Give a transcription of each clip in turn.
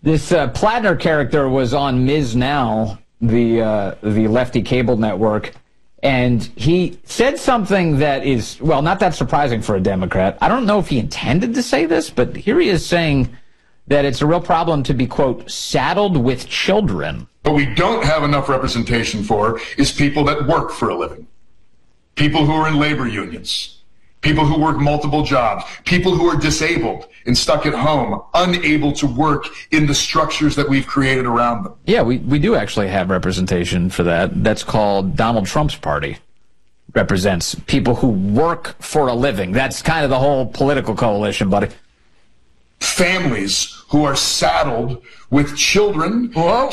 This Plattner character was on Ms. Now, the lefty cable network, and he said something that is, well, not that surprising for a Democrat. I don't know if he intended to say this, but here he is saying that it's a real problem to be, quote, saddled with children. What we don't have enough representation for is people that work for a living, people who are in labor unions, people who work multiple jobs, people who are disabled and stuck at home, unable to work in the structures that we've created around them. Yeah, we do actually have representation for that. That's called Donald Trump's party. Represents people who work for a living. That's kind of the whole political coalition, buddy. Families who are saddled with children, with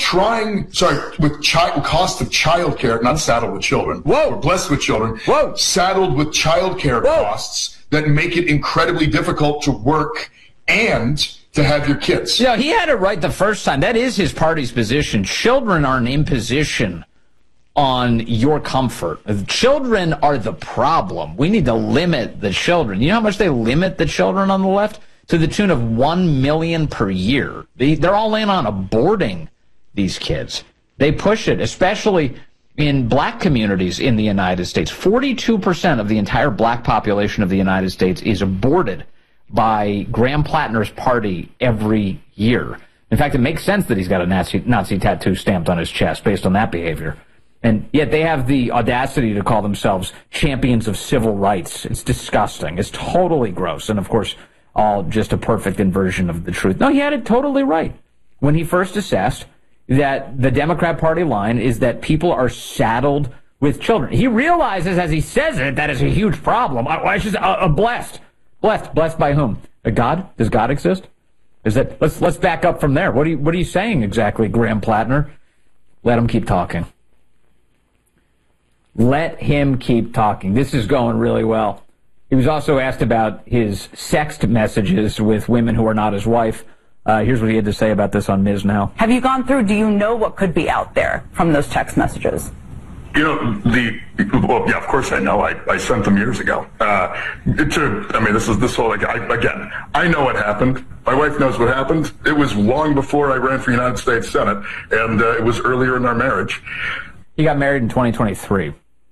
cost of childcare, not saddled with children. We're blessed with children. Saddled with childcare costs that make it incredibly difficult to work and to have your kids. Yeah, he had it right the first time. That is his party's position. Children are an imposition on your comfort. Children are the problem. We need to limit the children. You know how much they limit the children on the left? To the tune of 1 million per year. They're all in on aborting these kids. They push it, especially in black communities in the United States. 42% of the entire black population of the United States is aborted by Graham Plattner's party every year. In fact, it makes sense that he's got a Nazi tattoo stamped on his chest based on that behavior. And yet they have the audacity to call themselves champions of civil rights. It's disgusting. It's totally gross. And, of course, all just a perfect inversion of the truth. No, he had it totally right when he first assessed that the Democrat Party line is that people are saddled with children. He realizes as he says it that is a huge problem. I should say, blessed. Blessed by whom? A God? Does God exist? Is that? Let's back up from there. What are you saying exactly, Graham Plattner? Let him keep talking. Let him keep talking. This is going really well. He was also asked about his sext messages with women who are not his wife. Here's what he had to say about this on Ms. Now. Have you gone through, do you know what could be out there from those text messages? You know, well, yeah, of course I know. I sent them years ago. This whole, again, I know what happened. My wife knows what happened. It was long before I ran for United States Senate, and it was earlier in our marriage. He got married in 2023.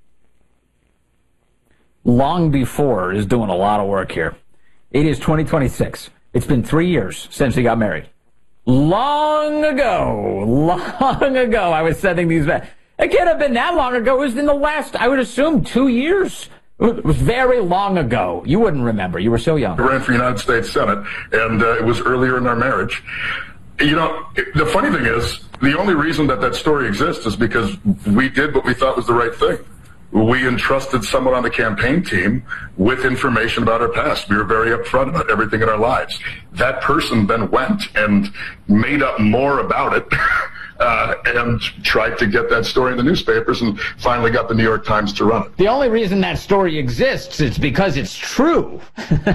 Long before is doing a lot of work here. It is 2026. It's been 3 years since he got married. Long ago, I was sending these back. It can't have been that long ago. It was in the last, I would assume, 2 years. It was very long ago. You wouldn't remember. You were so young. I ran for United States Senate, and it was earlier in our marriage. You know, the funny thing is, the only reason that story exists is because we did what we thought was the right thing. We entrusted someone on the campaign team with information about our past. We were very upfront about everything in our lives. That person then went and made up more about it and tried to get that story in the newspapers and finally got the New York Times to run it. The only reason that story exists is because it's true.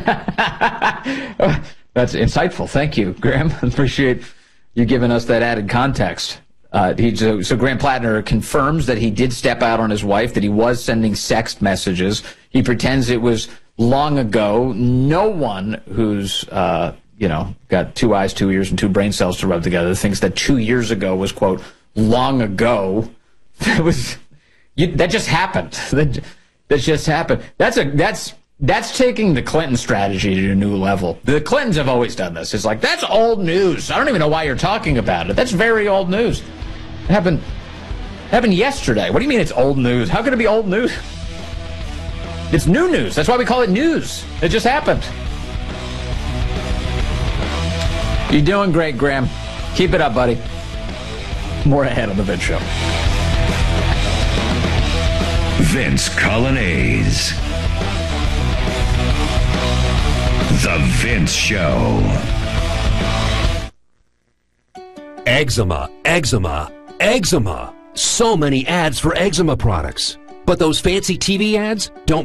That's insightful. Thank you, Graham. Appreciate you giving us that added context. So Graham Plattner confirms that he did step out on his wife, that he was sending sext messages. He pretends it was long ago. No one who's, got 2 eyes, 2 ears, and 2 brain cells to rub together thinks that 2 years ago was, quote, long ago. That just happened. That just happened. That's taking the Clinton strategy to a new level. The Clintons have always done this. It's like, that's old news. I don't even know why you're talking about it. That's very old news. It happened yesterday. What do you mean it's old news? How could it be old news? It's new news. That's why we call it news. It just happened. You're doing great, Graham. Keep it up, buddy. More ahead on The Vince Show. Vince Colonnese. The Vince Show. Eczema, eczema, eczema. So many ads for eczema products. But those fancy TV ads don't